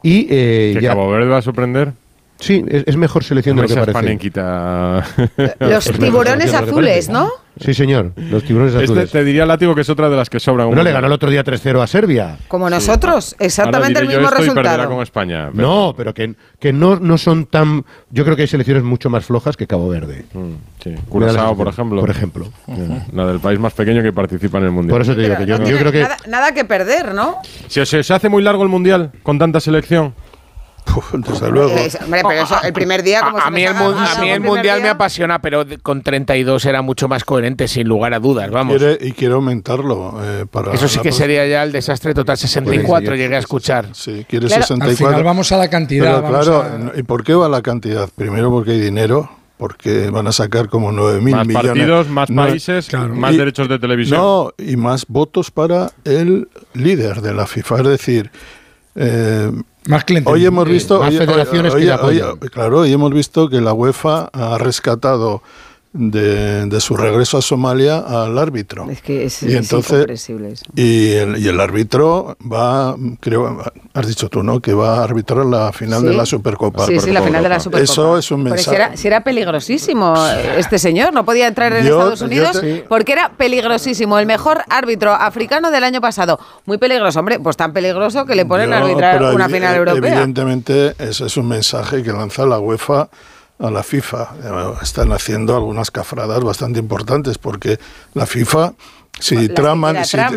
Y ¿Que Cabo Verde va a sorprender? Sí, es mejor selección de lo que parece. Los tiburones azules, ¿no? Sí, señor, los tiburones azules. Te diría, Látigo, que es otra de las que sobran. No le ganó el otro día 3-0 a Serbia. Como nosotros, exactamente el mismo resultado. Perderá con España. Pero... No, pero que no son tan... Yo creo que hay selecciones mucho más flojas que Cabo Verde. Sí, Curazao, por ejemplo. Por ejemplo. La del país más pequeño que participa en el Mundial. Por eso te digo que yo creo que... Nada que perder, ¿no? ¿Se hace muy largo el Mundial con tanta selección? Desde luego. Hombre, pero eso, el primer día... Como a mí el Mundial me apasiona, pero con 32 era mucho más coherente, sin lugar a dudas, vamos. Quiere aumentarlo. Eso sí que sería ya el desastre total. 64 llegué a escuchar. Sí, quiere 64. Al final vamos a la cantidad. Pero claro, ¿y por qué va la cantidad? Primero porque hay dinero, porque van a sacar como 9.000 millones. Más partidos, más países, claro, más derechos de televisión. No, y más votos para el líder de la FIFA. Es decir... más clientes. Hoy hemos visto, más federaciones claro, hoy hemos visto que la UEFA ha rescatado de su regreso a Somalia al árbitro. Es que es incomprensible eso. Y el árbitro va, creo, has dicho tú, ¿no? Que va a arbitrar la final de la Supercopa. Sí, la final de la Supercopa. Eso es un mensaje. Si era peligrosísimo este señor, no podía entrar en Estados Unidos porque era peligrosísimo. El mejor árbitro africano del año pasado. Muy peligroso, hombre, pues tan peligroso que le ponen a arbitrar una final europea. Evidentemente, ese es un mensaje que lanza la UEFA a la FIFA. Están haciendo algunas cafradas bastante importantes porque la FIFA, si Trump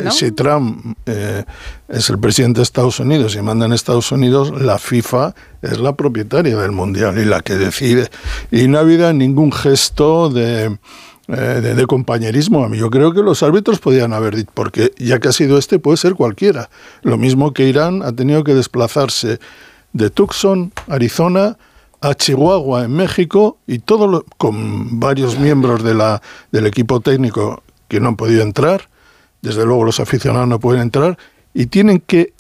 es el presidente de Estados Unidos y manda en Estados Unidos, la FIFA es la propietaria del Mundial y la que decide. Y no ha habido ningún gesto de compañerismo. A mí yo creo que los árbitros podían haber dicho, porque ya que ha sido puede ser cualquiera. Lo mismo que Irán ha tenido que desplazarse de Tucson, Arizona, a Chihuahua, en México, y con varios miembros del equipo técnico que no han podido entrar. Desde luego los aficionados no pueden entrar, y tienen que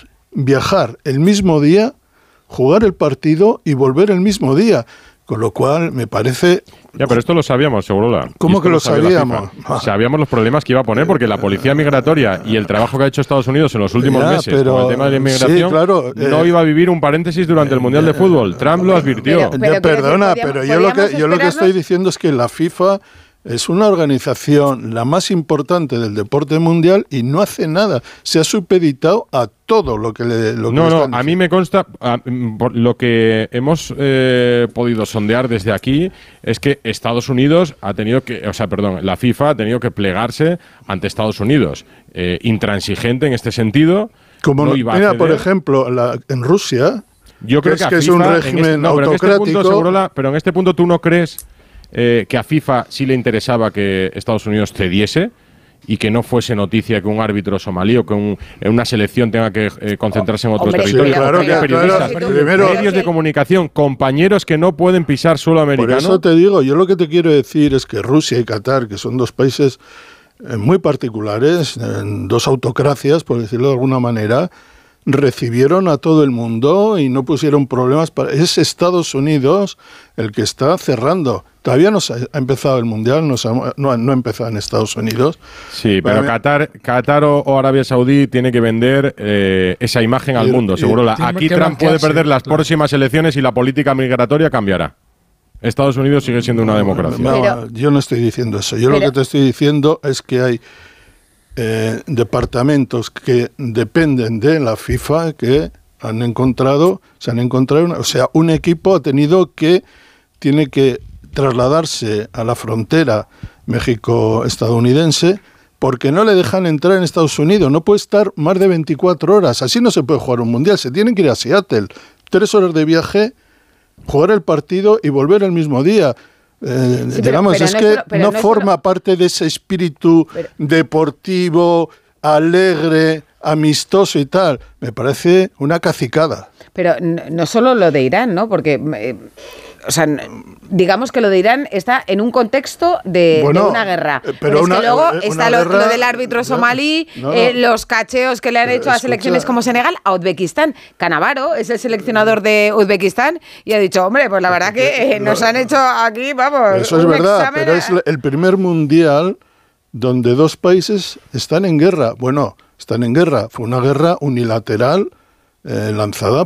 viajar el mismo día, jugar el partido y volver el mismo día. Con lo cual, me parece... Ya, pero esto lo sabíamos, Segurola. ¿Cómo que lo sabíamos? Sabíamos los problemas que iba a poner, porque la policía migratoria y el trabajo que ha hecho Estados Unidos en los últimos meses con el tema de la inmigración, no iba a vivir un paréntesis durante el Mundial de Fútbol. Trump lo advirtió. Pero yo lo que estoy diciendo es que la FIFA es una organización la más importante del deporte mundial y no hace nada. Se ha supeditado a todo lo que le a mí me consta, por lo que hemos podido sondear desde aquí, es que Estados Unidos ha tenido que, la FIFA ha tenido que plegarse ante Estados Unidos. Intransigente en este sentido. Como mira, por ejemplo, en Rusia, yo creo que es un régimen autocrático. Pero en este punto, ¿tú no crees que a FIFA sí le interesaba que Estados Unidos cediese y que no fuese noticia que un árbitro somalí o que una selección tenga que concentrarse en otro territorio? Primero, medios de comunicación, compañeros que no pueden pisar suelo americano. Por eso te digo, yo lo que te quiero decir es que Rusia y Qatar, que son dos países muy particulares, dos autocracias, por decirlo de alguna manera, recibieron a todo el mundo y no pusieron problemas. Es Estados Unidos el que está cerrando. Todavía no ha empezado el Mundial, no ha empezado en Estados Unidos. Sí, pero Qatar o Arabia Saudí tiene que vender esa imagen al mundo, seguro. Aquí Trump puede perder las próximas elecciones y la política migratoria cambiará. Estados Unidos sigue siendo una democracia. Yo no estoy diciendo eso. Lo que te estoy diciendo es que hay departamentos que dependen de la FIFA que se han encontrado, un equipo tiene que trasladarse a la frontera México-estadounidense porque no le dejan entrar en Estados Unidos, no puede estar más de 24 horas, así no se puede jugar un mundial, se tienen que ir a Seattle, 3 horas de viaje, jugar el partido y volver el mismo día. No forma parte de ese espíritu deportivo, alegre, amistoso y tal. Me parece una cacicada. Pero no solo lo de Irán, ¿no? Porque, digamos que lo de Irán está en un contexto de una guerra. Pero es que luego está lo del árbitro somalí, los cacheos que le han hecho a selecciones como Senegal, a Uzbekistán. Canavaro es el seleccionador de Uzbekistán y ha dicho, hombre, pues la verdad que nos han hecho aquí, vamos, eso es verdad, pero es el primer mundial donde dos países están en guerra. Bueno, están en guerra. Fue una guerra unilateral lanzada